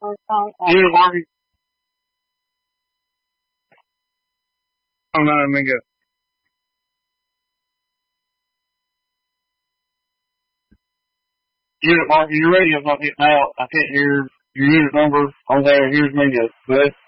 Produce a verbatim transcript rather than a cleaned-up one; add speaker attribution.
Speaker 1: Unit Harvey. Oh no, let me go. Unit Harvey, your radio's not getting out. I can't hear your unit number on there. Here's me, good.